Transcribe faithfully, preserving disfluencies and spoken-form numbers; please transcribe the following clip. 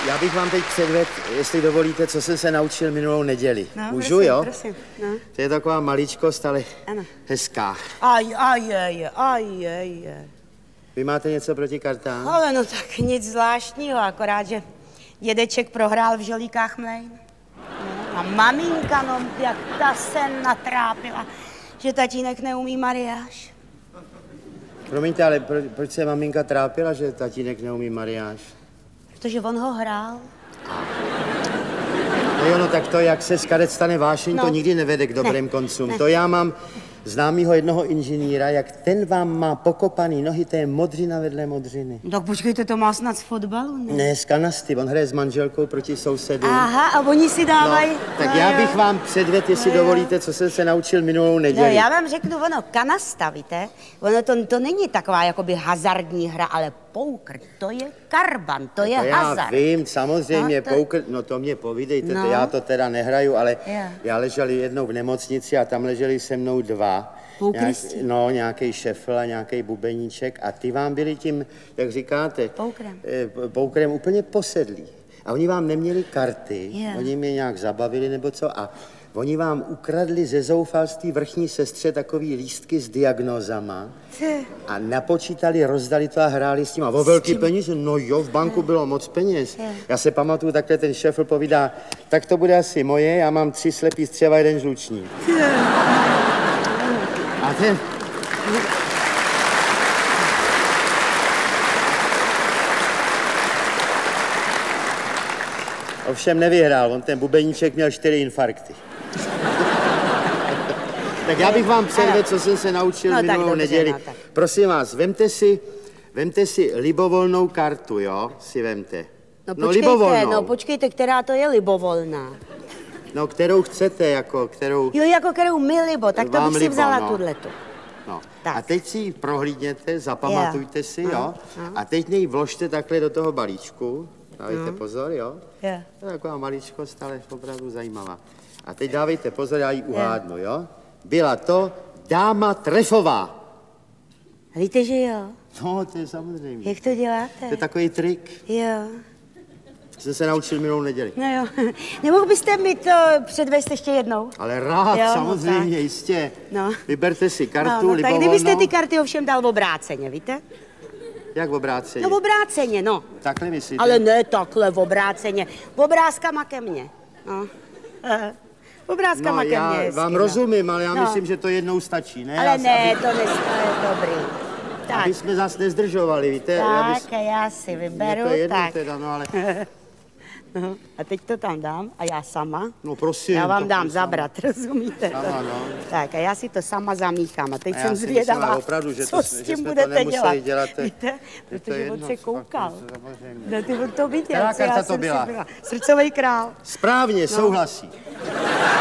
Já bych vám teď předvedl, jestli dovolíte, co jsem se naučil minulou neděli. No, Můžu, prosím, jo? prosím. No. To je taková maličkost, ale ano. hezká. Aj, aj, aj, aj, aj, aj. Vy máte něco proti kartám? Ale no tak nic zvláštního, akorát, že dědeček prohrál v žolíkách mlejn. No, a maminka, no, jak ta se natrápila, že tatínek neumí mariáš. Promiňte, ale pro, proč se maminka trápila, že tatínek neumí mariáš? Protože on ho hrál. No jo, no tak to, jak se z karet stane vášeň, no. To nikdy nevede k dobrým ne. koncům. Ne. To já mám známýho jednoho inženýra, jak ten vám má pokopaný nohy, to je modřina vedle modřiny. Tak počkejte, to má snad z fotbalu, ne? Ne, z kanasty, on hraje s manželkou proti sousedům. Aha, a oni si dávají... No, tak no, já jo. bych vám předvedl, jestli no, dovolíte, co jsem se naučil minulou neděli. No, já vám řeknu, ono, kanasta, víte, ono to, to není taková jakoby hazardní hra, ale poker, to je karban, to je to já hazard. vím, samozřejmě, no, to... poker, no to mě povídejte, no. to já to teda nehraju, ale jo. já ležel jednou v nemocnici a tam leželi se mnou dva. Nějak, no, nějaký šefl a nějaký bubeníček a ty vám byli tím, jak říkáte, Poukrem. Eh, poukrem úplně posedlí. A oni vám neměli karty, yeah. oni mě nějak zabavili nebo co a oni vám ukradli ze zoufalství vrchní sestře takový lístky s diagnózama a napočítali, rozdali to a hráli s tím. A o velký peníze, no jo, v banku bylo moc peněz. Já se pamatuju, takhle ten šefl povídá, tak to bude asi moje, já mám tři slepý střeva, jeden žluční. A ten... Ovšem nevyhrál, on ten bubeníček měl čtyři infarkty. Tak já bych vám předvedl, co jsem se naučil no, minulou dobře, neděli. No, Prosím vás, vemte si, vemte si libovolnou kartu, jo? Si vemte. No, no počkejte, libovolnou. no počkejte, která to je libovolná. No, kterou chcete, jako, kterou... Jo, jako kterou mi libo, tak to bych si libo, vzala no. tuhletu. No. Tak. A teď si ji prohlídněte, zapamatujte jo. si, jo? Aha, aha. A teď něj vložte takhle do toho balíčku. Dávejte no. pozor, jo? Jo. To je taková maličkost, ale opravdu zajímavá. A teď dávejte pozor, já ji uhádnu, jo? Byla to dáma trefová. Víte, že jo? No, to je samozřejmě. Jak to děláte? To je takový trik. Jo. Jsem se naučil minulou neděli. No jo. Nemohl byste mi to předvést ještě jednou? Ale rád, jo, samozřejmě, no jistě. No. Vyberte si kartu, no, no, libovolnou. tak kdybyste ty karty ovšem dal v obráceně, víte? Jak v obráceně? No v obráceně, no. Takhle myslíte? Ale ne takhle v obráceně. V obrázkama ke mně. No. Obrázkama no, ke já mně hezky, vám no. rozumím, ale já no. myslím, že to jednou stačí, ne? Ale já, ne, aby, to nestojí dobrý. Tak. Aby jsme zase nezdržovali, víte? Tak, aby, já si vyberu, to je jedno tak. teda, no ale... No, a teď to tam dám a já sama. No prosím. Já vám dám sama. zabrat, rozumíte? Sama, no. Tak a já si to sama zamíchám a teď a jsem si zvědavá, myslím, opravdu, že co to, s že tím jsme budete to dělat. dělat. Víte, protože on se koukal. No, ty on to viděl, Která co já karta to jsem byla? si byla. Srdcový král. Správně, No. souhlasí.